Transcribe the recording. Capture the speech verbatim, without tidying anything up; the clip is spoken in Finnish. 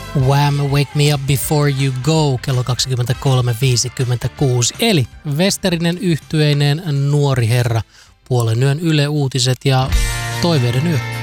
Wham! Wake Me Up Before You Go, kello kaksikymmentäkolme viisikymmentäkuusi. Eli Westerinen yhtyeinen nuori herra, puolen yön Yle Uutiset ja toiveiden yö.